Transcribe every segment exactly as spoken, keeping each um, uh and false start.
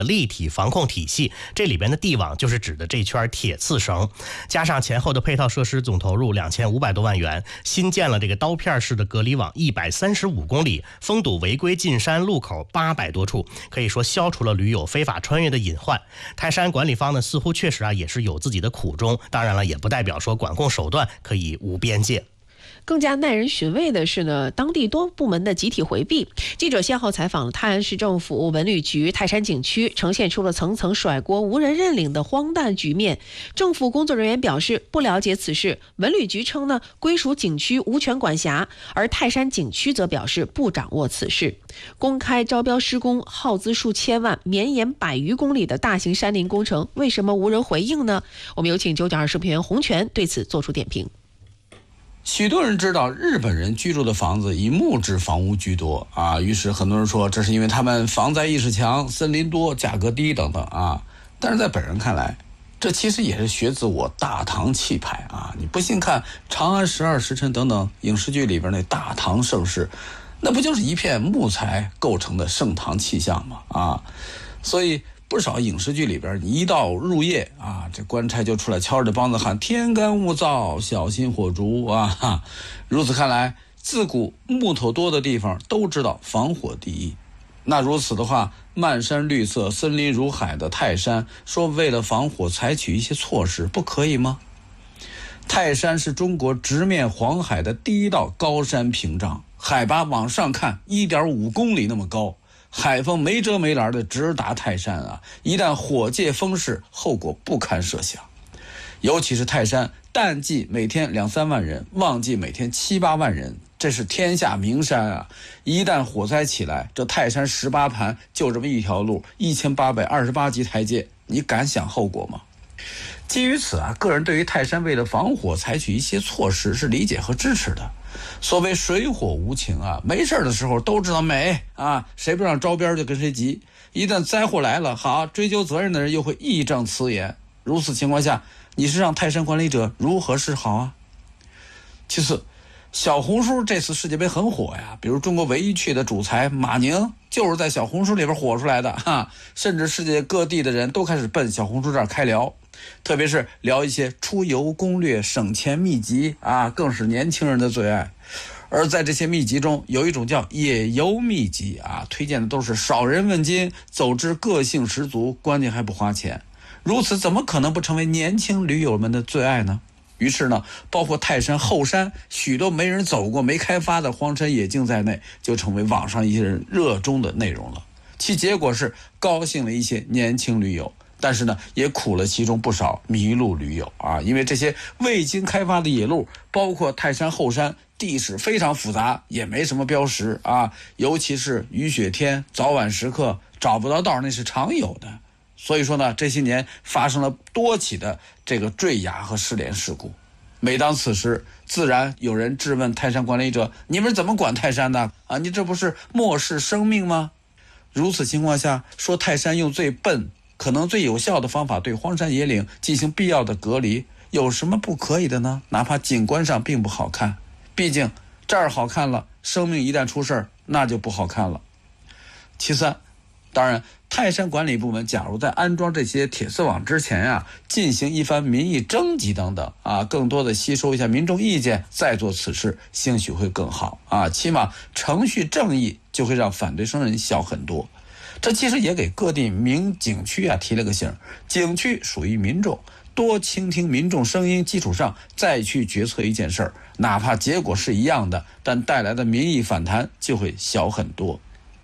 立体防控体系，这里边的地网就是指的这圈铁刺绳，加上前后的配套设施，总投入两千五百多万元，新建了这个刀片式的隔离网一百三十五公里，封堵违规进山路口八百多处，可以说消除了驴友非法穿越的隐患。泰山管理方呢，似乎确实啊也是有自己的苦衷，当然了，也不代表说管控手段可以无边界。 更加耐人寻味的是呢，当地多部门的集体回避。记者先后采访了泰安市政府文旅局、泰山景区，呈现出了层层甩锅、无人认领的荒诞局面。政府工作人员表示不了解此事，文旅局称呢归属景区无权管辖，而泰山景区则表示不掌握此事。公开招标施工，耗资数千万，绵延百余公里的大型山林工程，为什么无人回应呢？我们有请九九二视频员洪泉对此做出点评。 许多人知道日本人居住的房子以木质房屋居多啊，于是很多人说这是因为他们防灾意识强、森林多、价格低等等啊。但是在本人看来，这其实也是学自我大唐气派啊。你不信看《长安十二时辰》等等影视剧里边那大唐盛世，那不就是一片木材构成的盛唐气象吗？啊，所以不少影视剧里边，你一到入夜啊，这官差就出来敲着梆子喊天干物燥，小心火烛啊。如此看来，自古木头多的地方都知道防火第一。那如此的话，漫山绿色、森林如海的泰山，说为了防火采取一些措施，不可以吗？泰山是中国直面黄海的第一道高山屏障，海拔往上看 一点五公里那么高。海风没遮没拦的直达泰山啊！一旦火借风势，后果不堪设想。尤其是泰山，淡季每天两三万人，旺季每天七八万人，这是天下名山啊！一旦火灾起来，这泰山十八盘就这么一条路，一千八百二十八级台阶，你敢想后果吗？基于此啊，个人对于泰山为了防火采取一些措施是理解和支持的。所谓水火无情啊，没事的时候都知道美啊，谁不让招边就跟谁急。一旦灾祸来了，好，追究责任的人又会义正辞严。如此情况下，你是让泰山管理者如何是好啊？其次，小红书这次世界杯很火呀，比如中国唯一去的主裁马宁就是在小红书里边火出来的哈，甚至世界各地的人都开始奔小红书这儿开聊。特别是聊一些出游攻略、省钱秘籍啊，更是年轻人的最爱。而在这些秘籍中，有一种叫野游秘籍啊，推荐的都是少人问津，走之个性十足，关键还不花钱。如此怎么可能不成为年轻驴友们的最爱呢？于是呢，包括泰山后山许多没人走过、没开发的荒山野径在内，就成为网上一些人热衷的内容了。其结果是高兴了一些年轻驴友，但是呢，也苦了其中不少迷路驴友啊！因为这些未经开发的野路，包括泰山后山，地势非常复杂，也没什么标识啊。尤其是雨雪天、早晚时刻找不到道，那是常有的。所以说呢，这些年发生了多起的这个坠崖和失联事故。每当此时，自然有人质问泰山管理者：“你们怎么管泰山的啊？你这不是漠视生命吗？”如此情况下，说泰山用最笨、可能最有效的方法对荒山野岭进行必要的隔离，有什么不可以的呢？哪怕景观上并不好看，毕竟这儿好看了，生命一旦出事儿，那就不好看了。其三，当然，泰山管理部门假如在安装这些铁丝网之前啊，进行一番民意征集等等啊，更多的吸收一下民众意见，再做此事，兴许会更好啊。起码程序正义就会让反对声人小很多。这其实也给各地名景区啊提了个醒，景区属于民众，多倾听民众声音基础上再去决策一件事儿，哪怕结果是一样的，但带来的民意反弹就会小很多。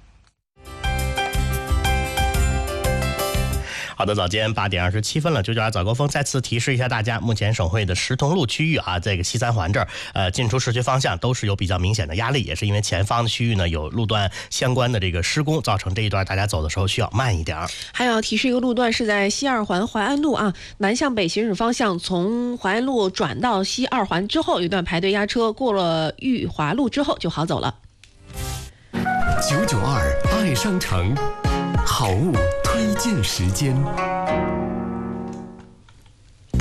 好的，早间八点二十七分了，九九二早高峰再次提示一下大家，目前省会的石桐路区域啊，这个西三环这儿，呃，进出市区方向都是有比较明显的压力，也是因为前方的区域呢有路段相关的这个施工，造成这一段大家走的时候需要慢一点。 还要提示一个路段是在西二环淮安路啊，南向北行驶方向，从淮安路转到西二环之后，有一段排队压车，过了裕华路之后就好走了。 九九二爱商城，好物推荐时间。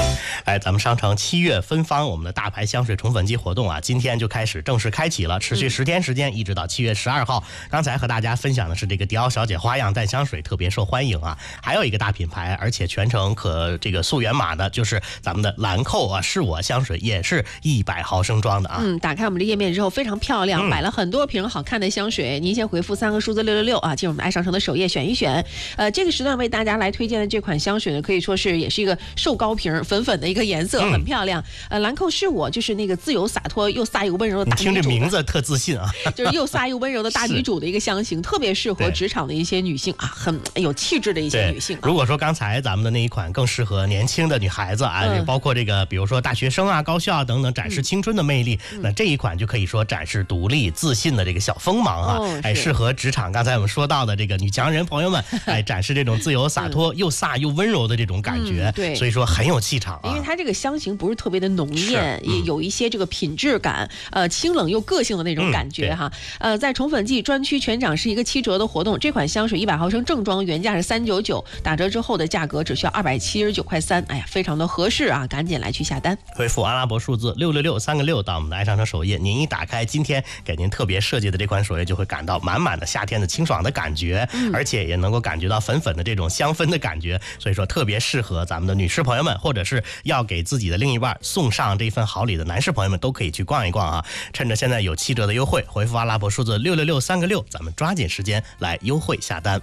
哎，咱们商城七月芬芳我们的大牌香水宠粉季活动啊，今天就开始正式开启了，持续十天时间，一直到七月十二号。刚才和大家分享的是这个迪奥小姐花样淡香水特别受欢迎啊，还有一个大品牌，而且全程可这个溯源码的，就是咱们的兰蔻啊，是我香水也是一百毫升装的啊。 嗯，打开我们的页面之后非常漂亮，摆了很多瓶好看的香水。您先回复三个数字六六六啊，进入我们爱商城的首页选一选。呃，这个时段为大家来推荐的这款香水呢，可以说是也是一个瘦高瓶，粉粉的一个颜色，很漂亮。呃，兰蔻是我就是那个自由洒脱又飒又温柔的大女主。 你听这名字特自信啊， 就是又飒又温柔的大女主的一个香型，特别适合职场的一些女性啊，很有气质的一些女性、啊。 如果说刚才咱们的那一款更适合年轻的女孩子啊，嗯、包括这个比如说大学生啊、高校啊等等，展示青春的魅力，嗯、那这一款就可以说展示独立自信的这个小锋芒啊， 哦、 哎，适合职场。刚才我们说到的这个女强人朋友们，哎，展示这种自由洒脱、嗯、又飒又温柔的这种感觉， 嗯、对， 所以说很有气场、啊。 因为它这个香型不是特别的浓艳，嗯、也有一些这个品质感，呃，清冷又个性的那种感觉哈。嗯、呃，在宠粉季专区全场是一个七折的活动，这款香水一百毫升正装原价是三九九，打折之后的价格只需要二百七十九块三，哎呀，非常的合适啊，赶紧来去下单。 回复阿拉伯数字六六六三个六到我们的爱商城首页，您一打开今天给您特别设计的这款首页，就会感到满满的夏天的清爽的感觉，嗯、而且也能够感觉到粉粉的这种香氛的感觉，所以说特别适合咱们的女士朋友们，或者是要给自己的另一半送上这份好礼的男士朋友们都可以去逛一逛啊！趁着现在有七折的优惠，回复阿拉伯数字六六六三个六，咱们抓紧时间来优惠下单。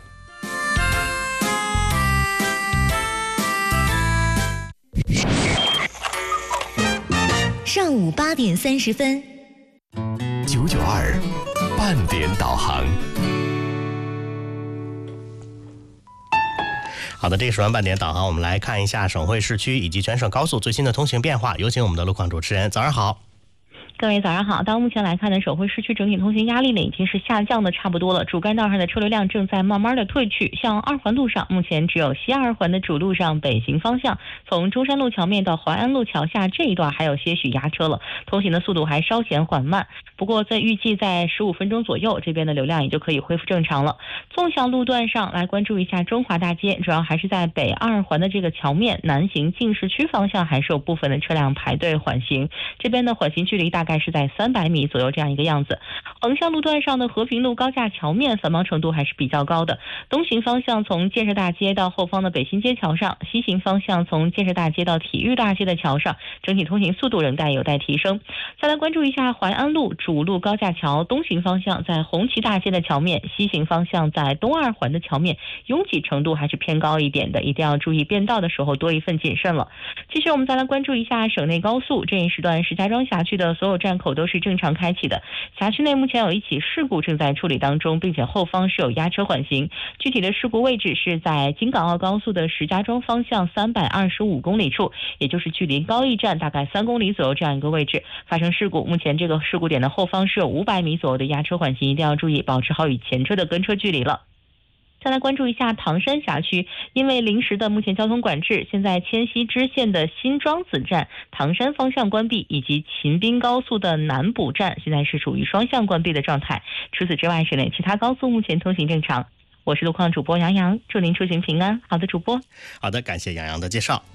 上午八点三十分， 九九二半点导航。 好的，这个时段半点导航，我们来看一下省会市区以及全省高速最新的通行变化。有请我们的路况主持人，早上好。 各位早上好，到目前来看呢，省会市区整体通行压力呢已经是下降的差不多了，主干道上的车流量正在慢慢的退去。像二环路上，目前只有西二环的主路上北行方向，从中山路桥面到淮安路桥下这一段还有些许压车了，通行的速度还稍显缓慢。不过在预计在十五分钟左右，这边的流量也就可以恢复正常了。纵向路段上来关注一下中华大街，主要还是在北二环的这个桥面南行进市区方向，还是有部分的车辆排队缓行，这边的缓行距离大概是在三百米左右这样一个样子。横向路段上的和平路高架桥面繁忙程度还是比较高的，东行方向从建设大街到后方的北新街桥上，西行方向从建设大街到体育大街的桥上，整体通行速度仍待有待提升。再来关注一下淮安路主路高架桥，东行方向在红旗大街的桥面，西行方向在东二环的桥面，拥挤程度还是偏高一点的，一定要注意变道的时候多一份谨慎了。其实我们再来关注一下省内高速，这一时段石家庄辖区的所有站口都是正常开启的，辖区内目前有一起事故正在处理当中，并且后方是有压车缓行，具体的事故位置是在京港澳高速的石家庄方向三百二十五公里处，也就是距离高驿站大概三公里左右这样一个位置发生事故，目前这个事故点的后方是有五百米左右的压车缓行，一定要注意保持好与前车的跟车距离了。再来关注一下唐山辖区，因为临时的目前交通管制，现在迁西支线的新庄子站唐山方向关闭，以及秦滨高速的南补站现在是属于双向关闭的状态。除此之外，省内其他高速目前通行正常。我是路况主播杨洋，祝您出行平安。好的，主播。 好的，感谢杨洋的介绍。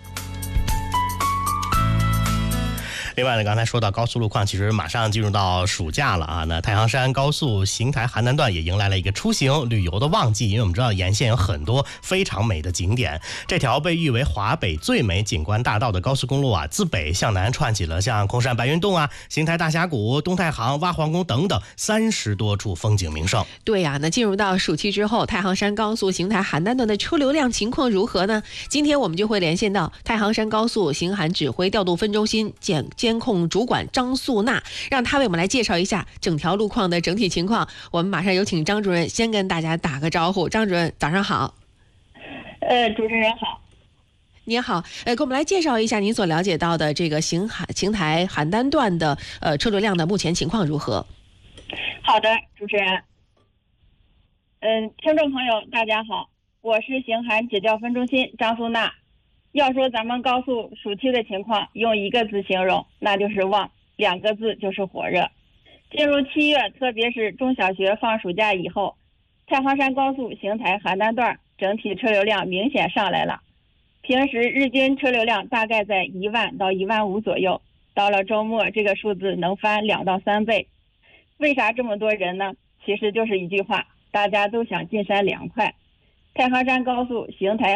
另外呢，刚才说到高速路况，其实马上进入到暑假了啊。那太行山高速邢台邯郸段也迎来了一个出行旅游的旺季，因为我们知道沿线有很多非常美的景点。这条被誉为华北最美景观大道的高速公路啊，自北向南串起了像空山白云洞啊、邢台大峡谷、东太行、挖皇宫等等三十多处风景名胜。 对呀、啊，那进入到暑期之后，太行山高速邢台邯郸段的车流量情况如何呢？今天我们就会连线到太行山高速邢邯指挥调度分中心监监控主管张素娜，让她为我们来介绍一下整条路况的整体情况。我们马上有请张主任先跟大家打个招呼。张主任早上好。 呃，主持人好。 您好，呃，给我们来介绍一下您所了解到的这个邢海邢台邯郸段的呃车流量的目前情况如何？ 好的，主持人。嗯，听众朋友大家好，我是邢邯指调分中心张素娜。要说咱们高速暑期的情况，用一个字形容，那就是旺，两个字就是火热。进入七月，特别是中小学放暑假以后，太行山高速邢台邯郸段整体车流量明显上来了。 平时日均车流量大概在一万到一万五左右，到了周末这个数字能翻两到三倍。为啥这么多人呢？其实就是一句话，大家都想进山凉快。太行山高速邢台